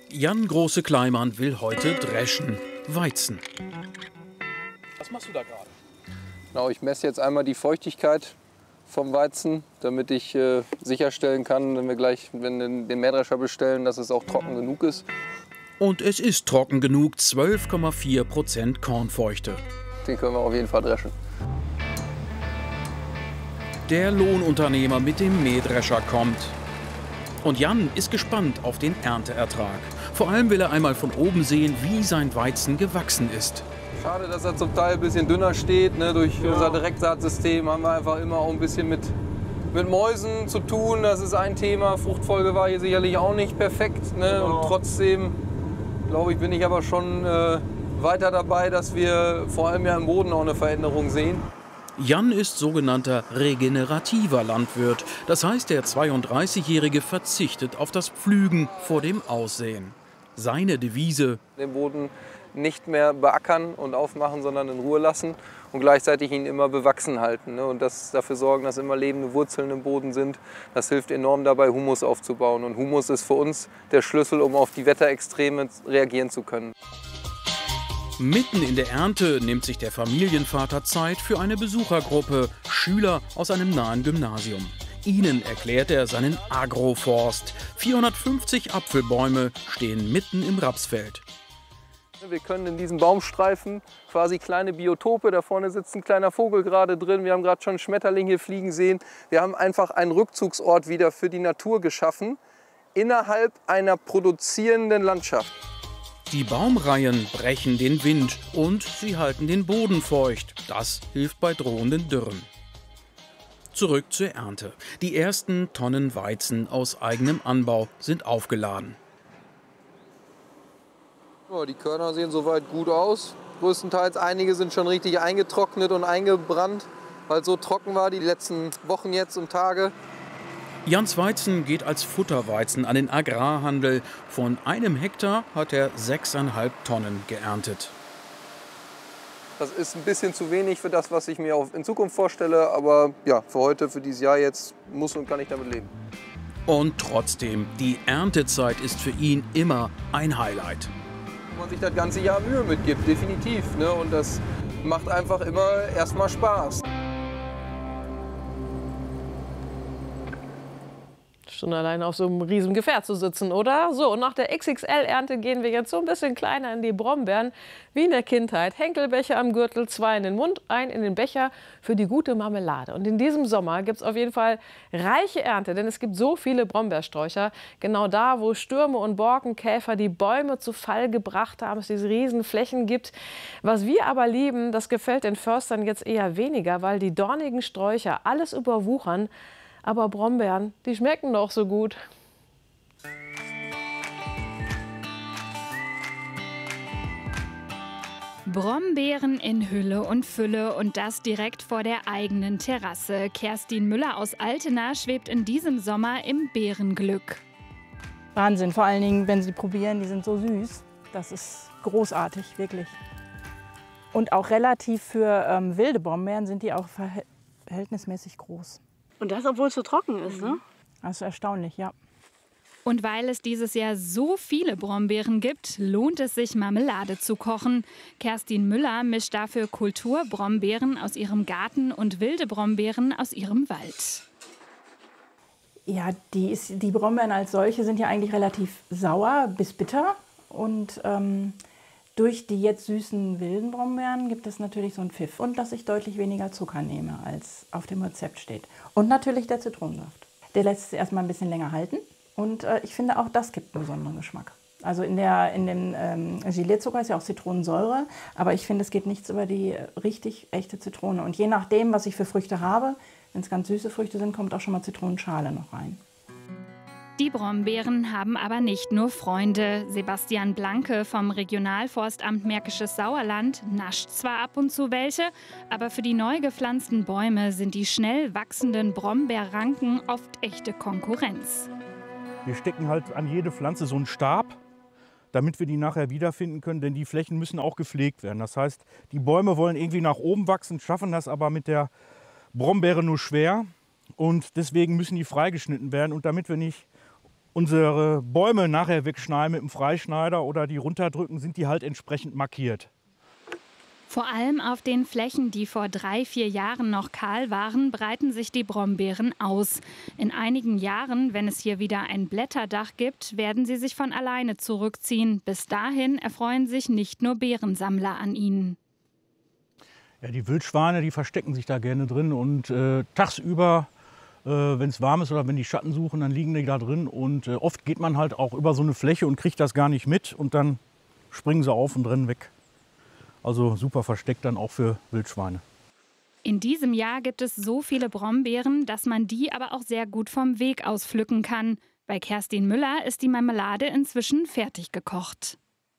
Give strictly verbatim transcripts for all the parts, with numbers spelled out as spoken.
Jan Große-Kleimann will heute dreschen, Weizen. Was machst du da gerade? Genau, ich messe jetzt einmal die Feuchtigkeit vom Weizen, damit ich äh, sicherstellen kann, wenn wir gleich wenn wir den Mähdrescher bestellen, dass es auch trocken genug ist. Und es ist trocken genug, zwölf Komma vier Prozent Kornfeuchte. Den können wir auf jeden Fall dreschen. Der Lohnunternehmer mit dem Mähdrescher kommt. Und Jan ist gespannt auf den Ernteertrag. Vor allem will er einmal von oben sehen, wie sein Weizen gewachsen ist. Schade, dass er zum Teil ein bisschen dünner steht. Ne? Durch ja. unser Direktsaatsystem haben wir einfach immer auch ein bisschen mit, mit Mäusen zu tun. Das ist ein Thema. Fruchtfolge war hier sicherlich auch nicht perfekt. Ne? Ja. Und trotzdem, glaube ich, bin ich aber schon äh, weiter dabei, dass wir vor allem ja im Boden auch eine Veränderung sehen. Jan ist sogenannter regenerativer Landwirt. Das heißt, der zweiunddreißigjährige verzichtet auf das Pflügen vor dem Aussehen. Seine Devise: den Boden nicht mehr beackern und aufmachen, sondern in Ruhe lassen und gleichzeitig ihn immer bewachsen halten. Ne? Und das, dafür sorgen, dass immer lebende Wurzeln im Boden sind. Das hilft enorm dabei, Humus aufzubauen. Und Humus ist für uns der Schlüssel, um auf die Wetterextreme reagieren zu können. Mitten in der Ernte nimmt sich der Familienvater Zeit für eine Besuchergruppe, Schüler aus einem nahen Gymnasium. Ihnen erklärt er seinen Agroforst. vierhundertfünfzig Apfelbäume stehen mitten im Rapsfeld. Wir können in diesem Baumstreifen quasi kleine Biotope, da vorne sitzt ein kleiner Vogel gerade drin, wir haben gerade schon einen Schmetterling hier fliegen sehen. Wir haben einfach einen Rückzugsort wieder für die Natur geschaffen, innerhalb einer produzierenden Landschaft. Die Baumreihen brechen den Wind und sie halten den Boden feucht. Das hilft bei drohenden Dürren. Zurück zur Ernte. Die ersten Tonnen Weizen aus eigenem Anbau sind aufgeladen. Ja, die Körner sehen soweit gut aus. Größtenteils einige sind schon richtig eingetrocknet und eingebrannt, weil es so trocken war die letzten Wochen jetzt und Tage. Jans Weizen geht als Futterweizen an den Agrarhandel. Von einem Hektar hat er sechseinhalb Tonnen geerntet. Das ist ein bisschen zu wenig für das, was ich mir auch in Zukunft vorstelle. Aber ja, für heute, für dieses Jahr jetzt muss und kann ich damit leben. Und trotzdem, die Erntezeit ist für ihn immer ein Highlight. Wo man sich das ganze Jahr Mühe mitgibt, definitiv. Ne? Und das macht einfach immer erstmal Spaß. Schon allein auf so einem riesen Gefährt zu sitzen, oder? So, und nach der X X L-Ernte gehen wir jetzt so ein bisschen kleiner in die Brombeeren, wie in der Kindheit. Henkelbecher am Gürtel, zwei in den Mund, ein in den Becher für die gute Marmelade. Und in diesem Sommer gibt es auf jeden Fall reiche Ernte, denn es gibt so viele Brombeersträucher. Genau da, wo Stürme und Borkenkäfer die Bäume zu Fall gebracht haben, es diese riesen Flächen gibt. Was wir aber lieben, das gefällt den Förstern jetzt eher weniger, weil die dornigen Sträucher alles überwuchern. Aber Brombeeren, die schmecken doch so gut. Brombeeren in Hülle und Fülle und das direkt vor der eigenen Terrasse. Kerstin Müller aus Altena schwebt in diesem Sommer im Beerenglück. Wahnsinn, vor allen Dingen, wenn Sie probieren, die sind so süß. Das ist großartig, wirklich. Und auch relativ für ähm, wilde Brombeeren sind die auch verhältnismäßig groß. Und das, obwohl es so trocken ist, ne? Das ist erstaunlich, ja. Und weil es dieses Jahr so viele Brombeeren gibt, lohnt es sich, Marmelade zu kochen. Kerstin Müller mischt dafür Kulturbrombeeren aus ihrem Garten und wilde Brombeeren aus ihrem Wald. Ja, die, ist, die Brombeeren als solche sind ja eigentlich relativ sauer bis bitter. Und ähm, durch die jetzt süßen wilden Brombeeren gibt es natürlich so einen Pfiff. Und dass ich deutlich weniger Zucker nehme, als auf dem Rezept steht. Und natürlich der Zitronensaft. Der lässt es erstmal ein bisschen länger halten. Und äh, ich finde, auch das gibt einen besonderen Geschmack. Also in, der, in dem ähm, Gelierzucker ist ja auch Zitronensäure. Aber ich finde, es geht nichts über die richtig echte Zitrone. Und je nachdem, was ich für Früchte habe, wenn es ganz süße Früchte sind, kommt auch schon mal Zitronenschale noch rein. Die Brombeeren haben aber nicht nur Freunde. Sebastian Blanke vom Regionalforstamt Märkisches Sauerland nascht zwar ab und zu welche, aber für die neu gepflanzten Bäume sind die schnell wachsenden Brombeerranken oft echte Konkurrenz. Wir stecken halt an jede Pflanze so einen Stab, damit wir die nachher wiederfinden können, denn die Flächen müssen auch gepflegt werden. Das heißt, die Bäume wollen irgendwie nach oben wachsen, schaffen das aber mit der Brombeere nur schwer und deswegen müssen die freigeschnitten werden. Und damit wir nicht unsere Bäume nachher wegschneiden mit dem Freischneider oder die runterdrücken, sind die halt entsprechend markiert. Vor allem auf den Flächen, die vor drei, vier Jahren noch kahl waren, breiten sich die Brombeeren aus. In einigen Jahren, wenn es hier wieder ein Blätterdach gibt, werden sie sich von alleine zurückziehen. Bis dahin erfreuen sich nicht nur Beerensammler an ihnen. Ja, die Wildschweine, die verstecken sich da gerne drin und äh, tagsüber, äh, wenn es warm ist oder wenn die Schatten suchen, dann liegen die da drin. Und äh, oft geht man halt auch über so eine Fläche und kriegt das gar nicht mit und dann springen sie auf und rennen weg. Also super versteckt dann auch für Wildschweine. In diesem Jahr gibt es so viele Brombeeren, dass man die aber auch sehr gut vom Weg aus pflücken kann. Bei Kerstin Müller ist die Marmelade inzwischen fertig gekocht.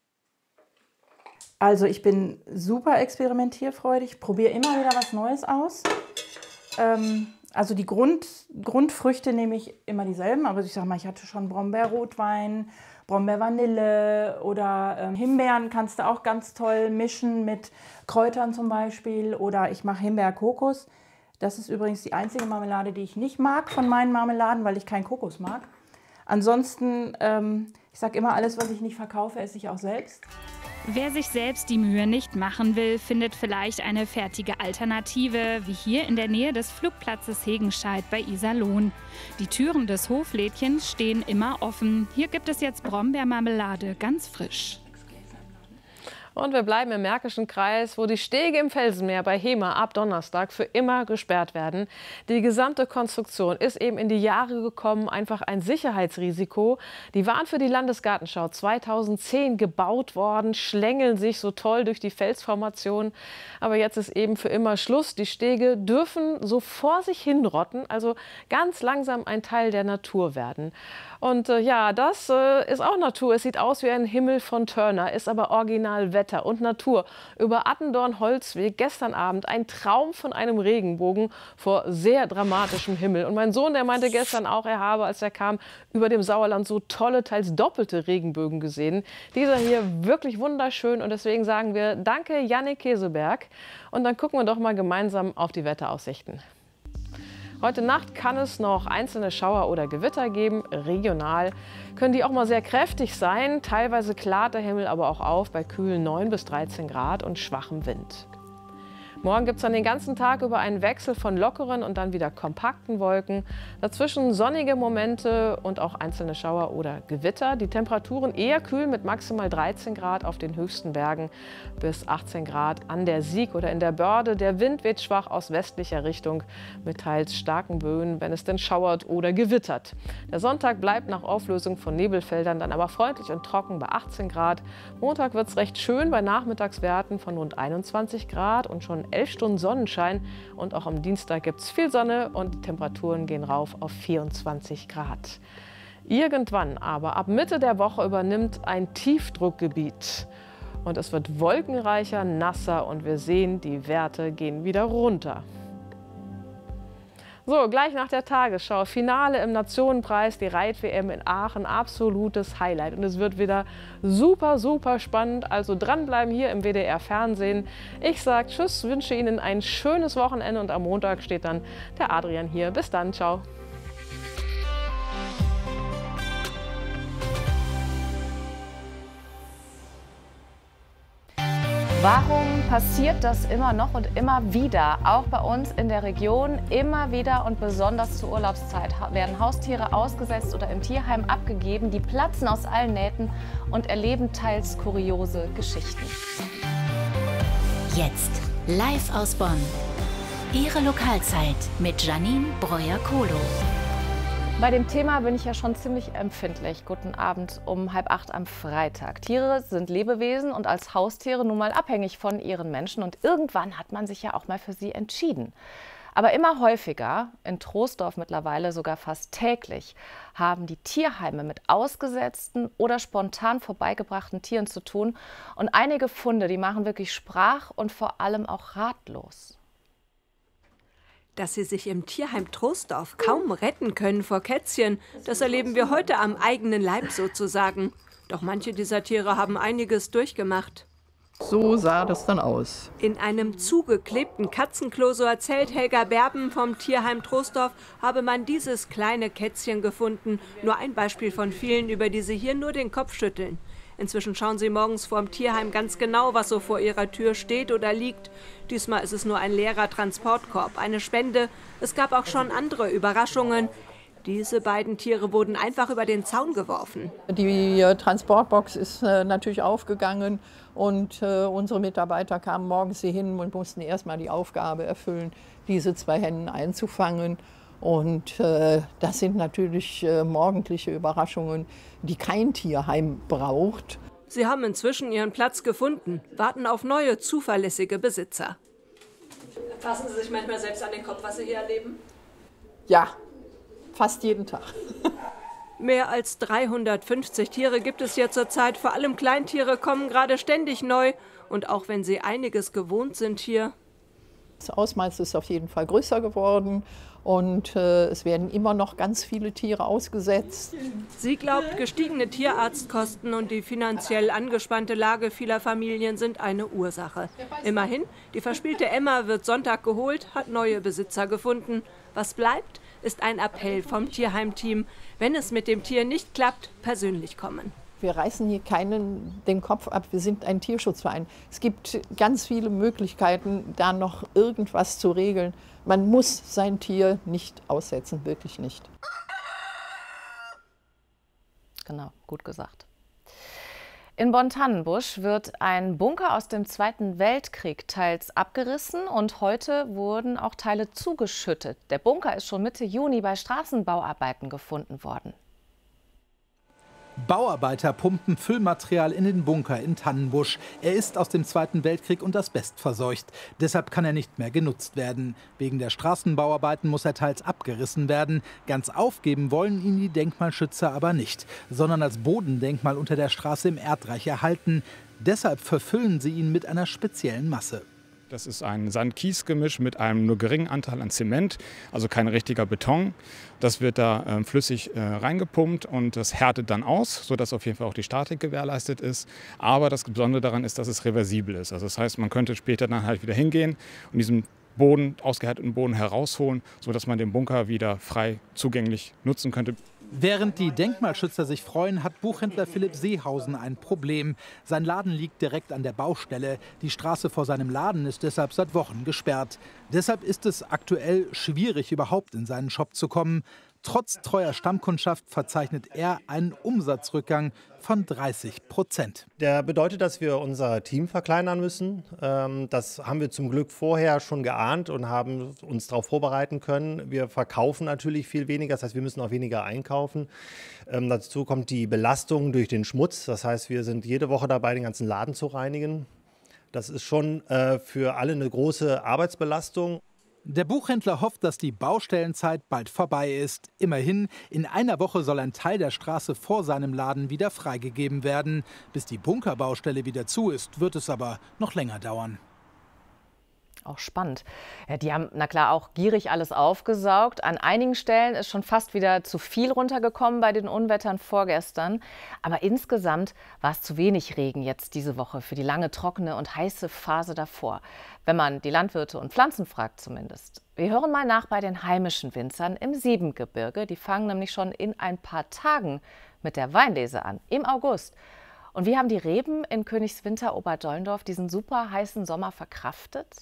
Also ich bin super experimentierfreudig, probiere immer wieder was Neues aus. Ähm, also die Grund, Grundfrüchte nehme ich immer dieselben, aber ich sage mal, ich hatte schon Brombeerrotwein, Brombeervanille oder ähm, Himbeeren kannst du auch ganz toll mischen mit Kräutern zum Beispiel. Oder ich mache Himbeer-Kokos. Das ist übrigens die einzige Marmelade, die ich nicht mag von meinen Marmeladen, weil ich keinen Kokos mag. Ansonsten, ähm, ich sage immer, alles, was ich nicht verkaufe, esse ich auch selbst. Wer sich selbst die Mühe nicht machen will, findet vielleicht eine fertige Alternative, wie hier in der Nähe des Flugplatzes Hegenscheid bei Iserlohn. Die Türen des Hoflädchens stehen immer offen. Hier gibt es jetzt Brombeermarmelade, ganz frisch. Und wir bleiben im Märkischen Kreis, wo die Stege im Felsenmeer bei Hemer ab Donnerstag für immer gesperrt werden. Die gesamte Konstruktion ist eben in die Jahre gekommen, einfach ein Sicherheitsrisiko. Die waren für die Landesgartenschau zweitausendzehn gebaut worden, schlängeln sich so toll durch die Felsformation. Aber jetzt ist eben für immer Schluss. Die Stege dürfen so vor sich hinrotten, also ganz langsam ein Teil der Natur werden. Und äh, ja, das äh, ist auch Natur. Es sieht aus wie ein Himmel von Turner, ist aber original Wetter und Natur. Über Attendorn-Holzweg gestern Abend ein Traum von einem Regenbogen vor sehr dramatischem Himmel. Und mein Sohn, der meinte gestern auch, er habe, als er kam, über dem Sauerland so tolle, teils doppelte Regenbögen gesehen. Dieser hier wirklich wunderschön und deswegen sagen wir danke, Jannik Keseberg. Und dann gucken wir doch mal gemeinsam auf die Wetteraussichten. Heute Nacht kann es noch einzelne Schauer oder Gewitter geben. Regional können die auch mal sehr kräftig sein. Teilweise klart der Himmel aber auch auf bei kühlen neun bis dreizehn Grad und schwachem Wind. Morgen gibt es dann den ganzen Tag über einen Wechsel von lockeren und dann wieder kompakten Wolken. Dazwischen sonnige Momente und auch einzelne Schauer oder Gewitter. Die Temperaturen eher kühl mit maximal dreizehn Grad auf den höchsten Bergen bis achtzehn Grad an der Sieg oder in der Börde. Der Wind weht schwach aus westlicher Richtung mit teils starken Böen, wenn es denn schauert oder gewittert. Der Sonntag bleibt nach Auflösung von Nebelfeldern dann aber freundlich und trocken bei achtzehn Grad. Montag wird es recht schön bei Nachmittagswerten von rund einundzwanzig Grad und schon elf Stunden Sonnenschein. Und auch am Dienstag gibt es viel Sonne und die Temperaturen gehen rauf auf vierundzwanzig Grad. Irgendwann aber, ab Mitte der Woche, übernimmt ein Tiefdruckgebiet. Und es wird wolkenreicher, nasser und wir sehen, die Werte gehen wieder runter. So, gleich nach der Tagesschau, Finale im Nationenpreis, die Reit-W M in Aachen, absolutes Highlight. Und es wird wieder super, super spannend, also dranbleiben hier im W D R Fernsehen. Ich sage Tschüss, wünsche Ihnen ein schönes Wochenende und am Montag steht dann der Adrian hier. Bis dann, ciao. Warum passiert das immer noch und immer wieder? Auch bei uns in der Region immer wieder und besonders zur Urlaubszeit werden Haustiere ausgesetzt oder im Tierheim abgegeben. Die platzen aus allen Nähten und erleben teils kuriose Geschichten. Jetzt live aus Bonn. Ihre Lokalzeit mit Janine Breuer-Kohlo. Bei dem Thema bin ich ja schon ziemlich empfindlich. Guten Abend um halb acht am Freitag. Tiere sind Lebewesen und als Haustiere nun mal abhängig von ihren Menschen. Und irgendwann hat man sich ja auch mal für sie entschieden. Aber immer häufiger, in Troisdorf mittlerweile sogar fast täglich, haben die Tierheime mit ausgesetzten oder spontan vorbeigebrachten Tieren zu tun. Und einige Funde, die machen wirklich sprach- und vor allem auch ratlos. Dass sie sich im Tierheim Troisdorf kaum retten können vor Kätzchen, das erleben wir heute am eigenen Leib sozusagen. Doch manche dieser Tiere haben einiges durchgemacht. So sah das dann aus. In einem zugeklebten Katzenklo, so erzählt Helga Berben vom Tierheim Troisdorf, habe man dieses kleine Kätzchen gefunden. Nur ein Beispiel von vielen, über die sie hier nur den Kopf schütteln. Inzwischen schauen sie morgens vorm Tierheim ganz genau, was so vor ihrer Tür steht oder liegt. Diesmal ist es nur ein leerer Transportkorb, eine Spende. Es gab auch schon andere Überraschungen. Diese beiden Tiere wurden einfach über den Zaun geworfen. Die äh, Transportbox ist äh, natürlich aufgegangen und äh, unsere Mitarbeiter kamen morgens hier hin und mussten erstmal die Aufgabe erfüllen, diese zwei Hennen einzufangen. Und äh, das sind natürlich äh, morgendliche Überraschungen, die kein Tierheim braucht. Sie haben inzwischen ihren Platz gefunden, warten auf neue, zuverlässige Besitzer. Fassen Sie sich manchmal selbst an den Kopf, was Sie hier erleben? Ja. Fast jeden Tag. Mehr als dreihundertfünfzig Tiere gibt es hier zurzeit. Vor allem Kleintiere kommen gerade ständig neu. Und auch wenn sie einiges gewohnt sind hier. Das Ausmaß ist auf jeden Fall größer geworden. Und äh, es werden immer noch ganz viele Tiere ausgesetzt. Sie glaubt, gestiegene Tierarztkosten und die finanziell angespannte Lage vieler Familien sind eine Ursache. Immerhin, die verspielte Emma wird Sonntag geholt, hat neue Besitzer gefunden. Was bleibt, ist ein Appell vom Tierheimteam. Wenn es mit dem Tier nicht klappt, persönlich kommen. Wir reißen hier keinen den Kopf ab, wir sind ein Tierschutzverein. Es gibt ganz viele Möglichkeiten, da noch irgendwas zu regeln. Man muss sein Tier nicht aussetzen, wirklich nicht. Genau, gut gesagt. In Bonn-Tannenbusch wird ein Bunker aus dem Zweiten Weltkrieg teils abgerissen und heute wurden auch Teile zugeschüttet. Der Bunker ist schon Mitte Juni bei Straßenbauarbeiten gefunden worden. Bauarbeiter pumpen Füllmaterial in den Bunker in Tannenbusch. Er ist aus dem Zweiten Weltkrieg und asbest verseucht. Deshalb kann er nicht mehr genutzt werden. Wegen der Straßenbauarbeiten muss er teils abgerissen werden. Ganz aufgeben wollen ihn die Denkmalschützer aber nicht, sondern als Bodendenkmal unter der Straße im Erdreich erhalten. Deshalb verfüllen sie ihn mit einer speziellen Masse. Das ist ein Sand-Kies-Gemisch mit einem nur geringen Anteil an Zement, also kein richtiger Beton. Das wird da äh, flüssig äh, reingepumpt und das härtet dann aus, sodass auf jeden Fall auch die Statik gewährleistet ist. Aber das Besondere daran ist, dass es reversibel ist. Also das heißt, man könnte später dann halt wieder hingehen und diesen Boden, ausgehärteten Boden herausholen, sodass man den Bunker wieder frei zugänglich nutzen könnte. Während die Denkmalschützer sich freuen, hat Buchhändler Philipp Seehausen ein Problem. Sein Laden liegt direkt an der Baustelle. Die Straße vor seinem Laden ist deshalb seit Wochen gesperrt. Deshalb ist es aktuell schwierig, überhaupt in seinen Shop zu kommen. Trotz treuer Stammkundschaft verzeichnet er einen Umsatzrückgang von dreißig Prozent. Der bedeutet, dass wir unser Team verkleinern müssen. Das haben wir zum Glück vorher schon geahnt und haben uns darauf vorbereiten können. Wir verkaufen natürlich viel weniger, das heißt, wir müssen auch weniger einkaufen. Dazu kommt die Belastung durch den Schmutz. Das heißt, wir sind jede Woche dabei, den ganzen Laden zu reinigen. Das ist schon für alle eine große Arbeitsbelastung. Der Buchhändler hofft, dass die Baustellenzeit bald vorbei ist. Immerhin, in einer Woche soll ein Teil der Straße vor seinem Laden wieder freigegeben werden. Bis die Bunkerbaustelle wieder zu ist, wird es aber noch länger dauern. Auch spannend. Ja, die haben, na klar, auch gierig alles aufgesaugt. An einigen Stellen ist schon fast wieder zu viel runtergekommen bei den Unwettern vorgestern. Aber insgesamt war es zu wenig Regen jetzt diese Woche für die lange, trockene und heiße Phase davor. Wenn man die Landwirte und Pflanzen fragt zumindest. Wir hören mal nach bei den heimischen Winzern im Siebengebirge. Die fangen nämlich schon in ein paar Tagen mit der Weinlese an, im August. Und wie haben die Reben in Königswinter Oberdollendorf diesen super heißen Sommer verkraftet?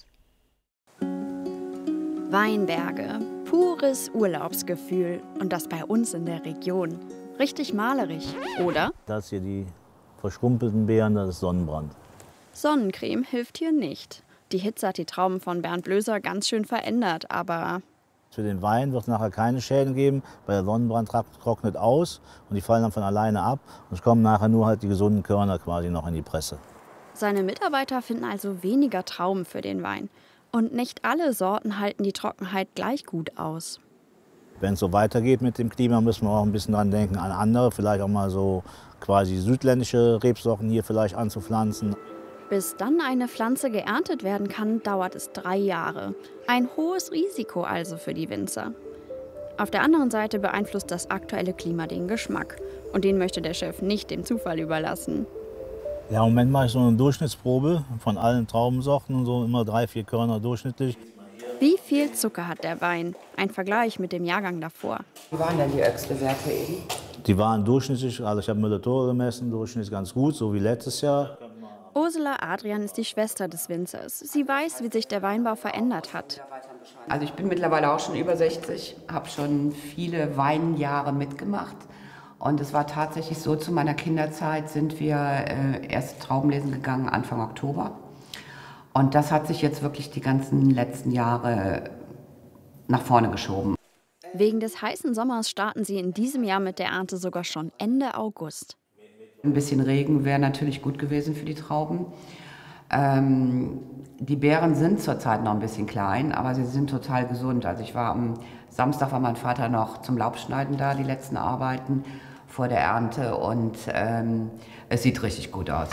Weinberge, pures Urlaubsgefühl und das bei uns in der Region. Richtig malerisch, oder? Das hier die verschrumpelten Beeren, das ist Sonnenbrand. Sonnencreme hilft hier nicht. Die Hitze hat die Trauben von Bernd Blöser ganz schön verändert, aber... Für den Wein wird es nachher keine Schäden geben, weil der Sonnenbrand trocknet aus und die fallen dann von alleine ab. Und es kommen nachher nur halt die gesunden Körner quasi noch in die Presse. Seine Mitarbeiter finden also weniger Trauben für den Wein. Und nicht alle Sorten halten die Trockenheit gleich gut aus. Wenn es so weitergeht mit dem Klima, müssen wir auch ein bisschen dran denken, an andere, vielleicht auch mal so quasi südländische Rebsorten hier vielleicht anzupflanzen. Bis dann eine Pflanze geerntet werden kann, dauert es drei Jahre. Ein hohes Risiko also für die Winzer. Auf der anderen Seite beeinflusst das aktuelle Klima den Geschmack. Und den möchte der Chef nicht dem Zufall überlassen. Ja, im Moment mache ich so eine Durchschnittsprobe von allen Traubensorten und so, immer drei, vier Körner durchschnittlich. Wie viel Zucker hat der Wein? Ein Vergleich mit dem Jahrgang davor. Wie waren denn die Öchsle-Werte eben? Die waren durchschnittlich, also ich habe Müller-Thore gemessen, durchschnittlich ganz gut, so wie letztes Jahr. Ursula Adrian ist die Schwester des Winzers. Sie weiß, wie sich der Weinbau verändert hat. Also ich bin mittlerweile auch schon über sechzig, habe schon viele Weinjahre mitgemacht. Und es war tatsächlich so, zu meiner Kinderzeit sind wir äh, erst Traubenlesen gegangen Anfang Oktober. Und das hat sich jetzt wirklich die ganzen letzten Jahre nach vorne geschoben. Wegen des heißen Sommers starten sie in diesem Jahr mit der Ernte sogar schon Ende August. Ein bisschen Regen wäre natürlich gut gewesen für die Trauben. Ähm, die Beeren sind zurzeit noch ein bisschen klein, aber sie sind total gesund. Also ich war am Samstag, war mein Vater noch zum Laubschneiden da, die letzten Arbeiten vor der Ernte, und ähm, es sieht richtig gut aus.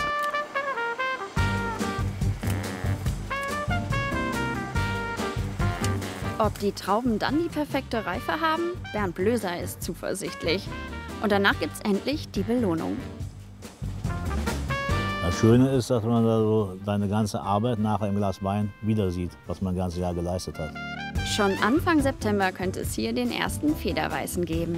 Ob die Trauben dann die perfekte Reife haben? Bernd Blöser ist zuversichtlich. Und danach gibt's endlich die Belohnung. Das Schöne ist, dass man da so seine ganze Arbeit nachher im Glas Wein wieder sieht, was man das ganze Jahr geleistet hat. Schon Anfang September könnte es hier den ersten Federweißen geben.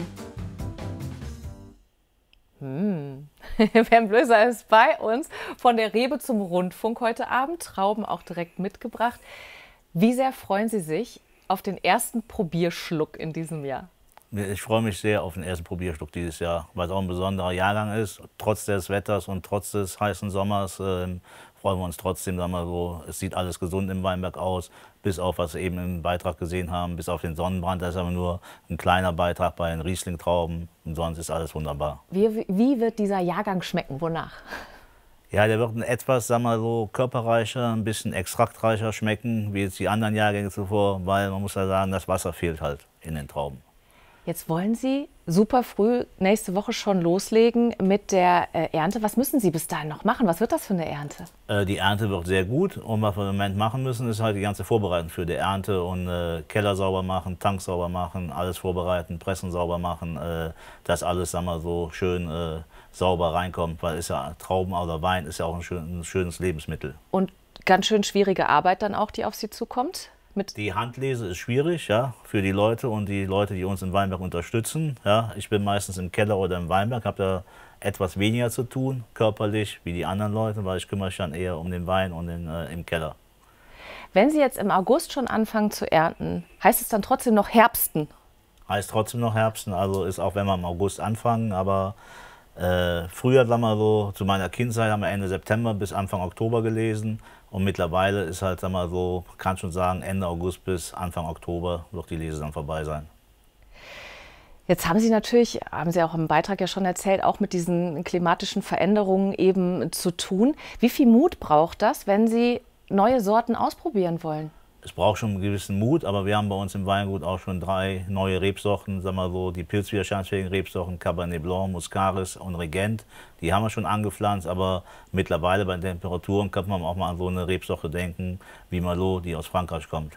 Hm. Bernd Blöser ist bei uns von der Rebe zum Rundfunk heute Abend. Trauben auch direkt mitgebracht. Wie sehr freuen Sie sich auf den ersten Probierschluck in diesem Jahr? Ich freue mich sehr auf den ersten Probierschluck dieses Jahr, weil es auch ein besonderer Jahrgang ist. Trotz des Wetters und trotz des heißen Sommers äh, freuen wir uns trotzdem, sagen wir so, es sieht alles gesund im Weinberg aus, bis auf, was wir eben im Beitrag gesehen haben, bis auf den Sonnenbrand. Das ist aber nur ein kleiner Beitrag bei den Riesling-Trauben, und sonst ist alles wunderbar. Wie, wie wird dieser Jahrgang schmecken? Wonach? Ja, der wird ein etwas, sagen wir so, körperreicher, ein bisschen extraktreicher schmecken, wie jetzt die anderen Jahrgänge zuvor, weil man muss ja sagen, das Wasser fehlt halt in den Trauben. Jetzt wollen Sie super früh nächste Woche schon loslegen mit der äh, Ernte. Was müssen Sie bis dahin noch machen? Was wird das für eine Ernte? Äh, die Ernte wird sehr gut, und was wir im Moment machen müssen, ist halt die ganze Vorbereitung für die Ernte und äh, Keller sauber machen, Tank sauber machen, alles vorbereiten, Pressen sauber machen, äh, dass alles, sagen wir so, schön äh, sauber reinkommt, weil ist ja Trauben oder Wein ist ja auch ein, schön, ein schönes Lebensmittel. Und ganz schön schwierige Arbeit dann auch, die auf Sie zukommt? Mit die Handlese ist schwierig, ja, für die Leute und die Leute, die uns im Weinberg unterstützen. Ja. Ich bin meistens im Keller oder im Weinberg, habe da etwas weniger zu tun, körperlich, wie die anderen Leute, weil ich kümmere mich dann eher um den Wein und den, äh, im Keller. Wenn Sie jetzt im August schon anfangen zu ernten, heißt es dann trotzdem noch Herbsten? Heißt trotzdem noch Herbsten, also ist auch, wenn wir im August anfangen, aber äh, früher, sagen wir so, zu meiner Kindheit haben wir Ende September bis Anfang Oktober gelesen. Und mittlerweile ist halt, sagen wir so, kann schon sagen, Ende August bis Anfang Oktober wird die Lese dann vorbei sein. Jetzt haben Sie natürlich, haben Sie auch im Beitrag ja schon erzählt, auch mit diesen klimatischen Veränderungen eben zu tun. Wie viel Mut braucht das, wenn Sie neue Sorten ausprobieren wollen? Es braucht schon einen gewissen Mut, aber wir haben bei uns im Weingut auch schon drei neue Rebsorten, sagen wir so, die pilzwiderstandsfähigen Rebsorten Cabernet Blanc, Muscaris und Regent. Die haben wir schon angepflanzt, aber mittlerweile bei den Temperaturen kann man auch mal an so eine Rebsorte denken, wie Merlot, die aus Frankreich kommt.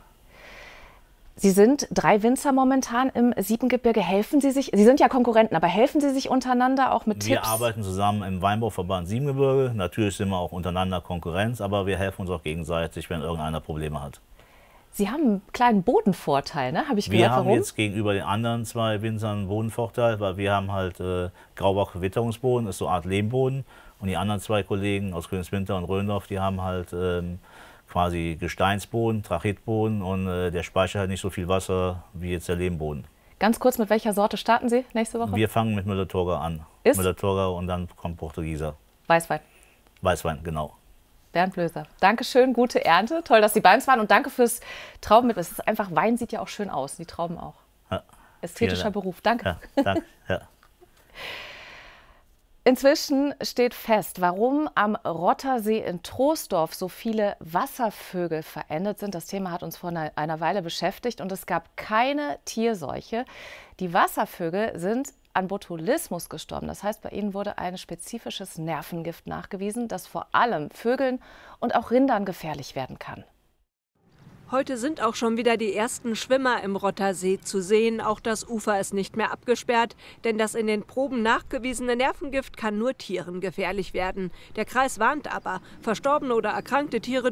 Sie sind drei Winzer momentan im Siebengebirge. Helfen Sie sich, Sie sind ja Konkurrenten, aber helfen Sie sich untereinander auch mit wir Tipps? Wir arbeiten zusammen im Weinbauverband Siebengebirge. Natürlich sind wir auch untereinander Konkurrenz, aber wir helfen uns auch gegenseitig, wenn irgendeiner Probleme hat. Sie haben einen kleinen Bodenvorteil, ne? Habe ich gehört, wir haben warum? jetzt gegenüber den anderen zwei Winzern einen Bodenvorteil, weil wir haben halt äh, Graubach-Witterungsboden, ist so eine Art Lehmboden. Und die anderen zwei Kollegen aus Königswinter und Röndorf, die haben halt ähm, quasi Gesteinsboden, Trachitboden, und äh, der speichert halt nicht so viel Wasser wie jetzt der Lehmboden. Ganz kurz, mit welcher Sorte starten Sie nächste Woche? Wir fangen mit Müller-Thurgau an. Ist? Müller-Thurgau und dann kommt Portugieser. Weißwein. Weißwein, genau. Bernd Blöser, Dankeschön, gute Ernte. Toll, dass Sie bei uns waren, und danke fürs Traubenmittel. Es ist einfach, Wein sieht ja auch schön aus, die Trauben auch. Ja, ästhetischer Beruf, danke. Ja, danke. Ja. Inzwischen steht fest, warum am Rottersee in Troisdorf so viele Wasservögel verendet sind. Das Thema hat uns vor einer Weile beschäftigt, und es gab keine Tierseuche. Die Wasservögel sind an Botulismus gestorben. Das heißt, bei ihnen wurde ein spezifisches Nervengift nachgewiesen, das vor allem Vögeln und auch Rindern gefährlich werden kann. Heute sind auch schon wieder die ersten Schwimmer im Rottersee zu sehen. Auch das Ufer ist nicht mehr abgesperrt, denn das in den Proben nachgewiesene Nervengift kann nur Tieren gefährlich werden. Der Kreis warnt aber, verstorbene oder erkrankte Tiere